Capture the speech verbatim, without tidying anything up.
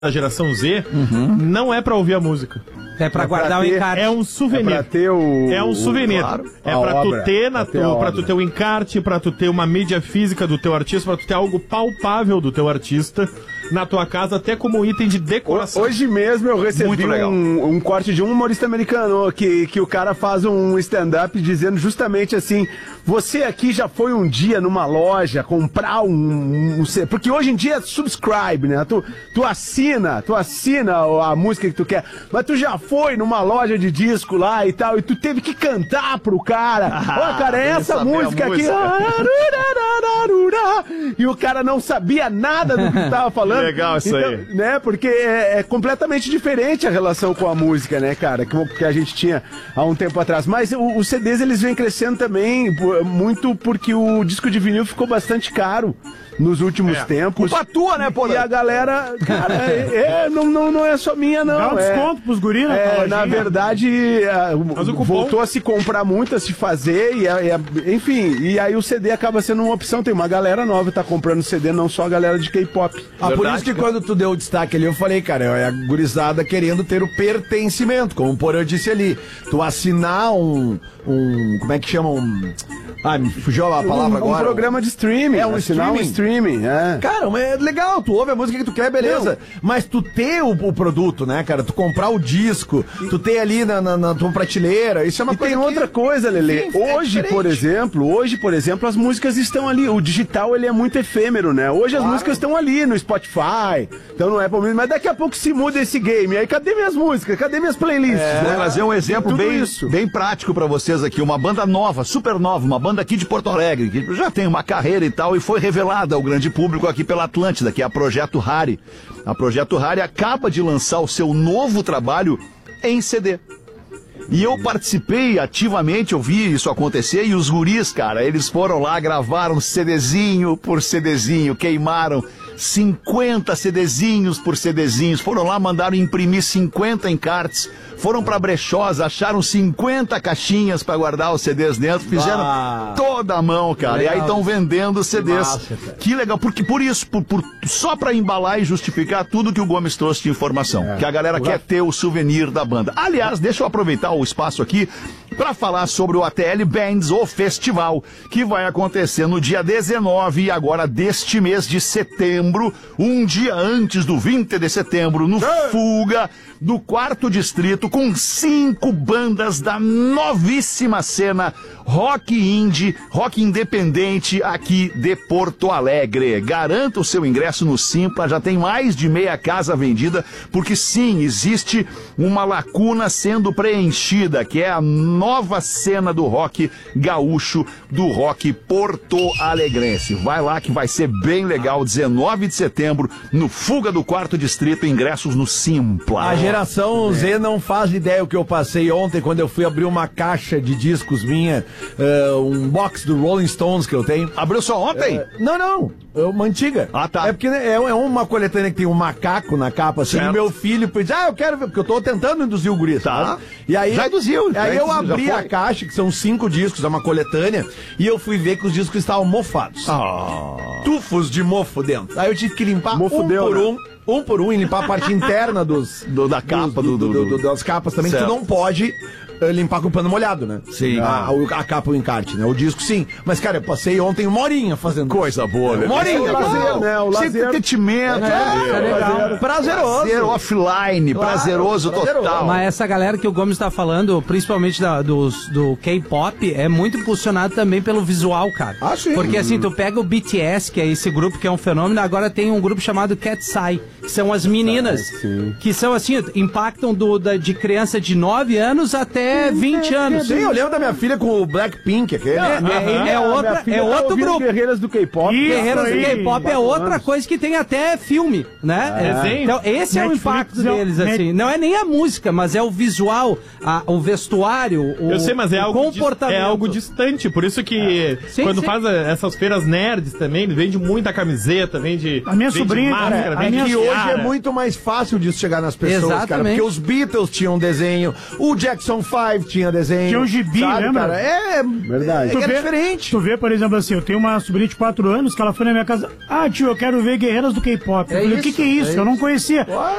da geração Z, uhum. não é pra ouvir a música. É pra é guardar pra ter, o encarte. É um souvenir. É pra ter o... É um souvenir. Claro, é pra obra, tu ter, na pra, tu, pra tu ter o encarte, pra tu ter uma mídia física do teu artista, pra tu ter algo palpável do teu artista na tua casa, até como item de decoração. Hoje mesmo eu recebi um, um corte de um humorista americano que, que o cara faz um stand-up dizendo justamente assim: você aqui já foi um dia numa loja comprar um, um, um... Porque hoje em dia é subscribe, né? Tu, tu assina, tu assina a música que tu quer, mas tu já foi numa loja de disco lá e tal, e tu teve que cantar pro cara. Ó, oh, cara, é essa música, música aqui. E o cara não sabia nada do que tu tava falando. Legal isso então, aí. Né, porque é, é completamente diferente a relação com a música, né, cara, que, que a gente tinha há um tempo atrás. Mas o, os C Ds, eles vêm crescendo também, muito porque o disco de vinil ficou bastante caro nos últimos é. tempos. Culpa tua, né, pô? E a galera, cara, é, é, não, não, não é só minha, não. Dá um é, desconto pros guris, né? É, na verdade, é, voltou a se comprar muito, a se fazer, e, é, é, enfim, e aí o C D acaba sendo uma opção. Tem uma galera nova que tá comprando C D, não só a galera de K-pop. Ah, verdade, por isso que cara. Quando tu deu o destaque ali, eu falei, cara, é a gurizada querendo ter o pertencimento, como o Porã disse ali. Tu assinar um, um, como é que chama? Um... Ah, me fugiu a palavra um, agora. Um programa de streaming. É um streaming. Um streaming é. Cara, é legal, tu ouve a música que tu quer, beleza. Não. Mas tu ter o, o produto, né, cara? Tu comprar o disco, e... tu ter ali na, na, na tua prateleira, isso é uma e coisa tem que... outra coisa, Lelê. Sim, hoje, é por exemplo, hoje, por exemplo, as músicas estão ali. O digital, ele é muito efêmero, né? Hoje claro. As músicas estão ali no Spotify, então não é pra mim. Mas daqui a pouco se muda esse game. Aí cadê minhas músicas? Cadê minhas playlists? É, né? Vou trazer um exemplo bem, bem prático pra vocês aqui. Uma banda nova, super nova, uma banda aqui de Porto Alegre, que já tem uma carreira e tal, e foi revelada ao grande público aqui pela Atlântida, que é a Projeto Hari. A Projeto Hari acaba de lançar o seu novo trabalho em C D. E eu participei ativamente, eu vi isso acontecer, e os guris, cara, eles foram lá, gravaram CDzinho por CDzinho, queimaram cinquenta CDzinhos por CDzinhos, foram lá, mandaram imprimir cinquenta encartes, foram pra brechós, acharam cinquenta caixinhas pra guardar os C Ds dentro, fizeram ah, toda a mão, cara, legal. E aí estão vendendo C Ds. Nossa, que legal, porque por isso, por, por, só pra embalar e justificar tudo que o Gomes trouxe de informação, é. que a galera quer ter o souvenir da banda. Aliás, deixa eu aproveitar o espaço aqui para falar sobre o A T L Bands, o festival, que vai acontecer no dia dezenove, agora deste mês de setembro, um dia antes do vinte de setembro, no é. Fuga, do quarto distrito, com cinco bandas da novíssima cena rock indie, rock independente aqui de Porto Alegre. Garanta o seu ingresso no Simpla, já tem mais de meia casa vendida, porque sim, existe uma lacuna sendo preenchida, que é a nova cena do rock gaúcho, do rock porto-alegrense. Vai lá que vai ser bem legal, dezenove de setembro, no Fuga do quarto distrito, ingressos no Simpla. A geração é. Z não faz ideia o que eu passei ontem quando eu fui abrir uma caixa de discos minha, uh, um box do Rolling Stones que eu tenho. Abriu só ontem? Uh, não, não. É uma antiga. Ah, tá. É porque né, é, é uma coletânea que tem um macaco na capa, assim, e meu filho diz, ah, eu quero ver, porque eu tô tentando induzir o guri, tá? E aí, já induziu. Aí já eu induziu, abri a caixa, que são cinco discos, é uma coletânea, e eu fui ver que os discos estavam mofados. Ah. Tufos de mofo dentro. Aí eu tive que limpar mofo um deu, por né? um, um por um, e limpar a parte interna dos... Do, da capa, do, do, do, do, do, das capas também, certo. que tu não pode... limpar com pano molhado, né? Sim. A, a, a capa, o encarte, né? O disco, sim. Mas, cara, eu passei ontem uma horinha fazendo coisa boa, né? Uma horinha, o lazer, né? O lazer. Sem entretenimento. É, é legal. Prazeroso. Prazer offline, claro, prazeroso, prazeroso total. Mas essa galera que o Gomes tá falando, principalmente da, dos, do K-pop, é muito impulsionado também pelo visual, cara. Ah, sim. Porque, assim, tu pega o B T S, que é esse grupo que é um fenômeno, agora tem um grupo chamado Cat's Eye, que são as meninas, ah, que são, assim, impactam do, da, de criança de nove anos até vinte anos. Sim, eu lembro da minha filha com o Blackpink, aquele. É, é, é, outra, é outro tá grupo. Guerreiras do K-pop. Guerreiras do K-pop é outra coisa que tem até filme, né? É. Então, esse Netflix, é o impacto deles, assim. Net... Não é nem a música, mas é o visual, a, o vestuário, o, eu sei, mas é o algo comportamento. É algo distante, por isso que é. sim, quando sim. faz essas feiras nerds também, vende muita camiseta, vende. A minha vende sobrinha, máscara, cara, vende a minha, que hoje é muito mais fácil disso chegar nas pessoas, Exatamente. cara. Porque os Beatles tinham desenho, o Jackson five tinha desenho. Tinha um gibi, sabe, lembra? cara? É, Verdade. Tu é vê, diferente. Tu vê, por exemplo, assim, eu tenho uma sobrinha de quatro anos que ela foi na minha casa. Ah, tio, eu quero ver Guerreiras do K-pop. Eu É falei, o que isso, que é isso? é eu não isso. conhecia.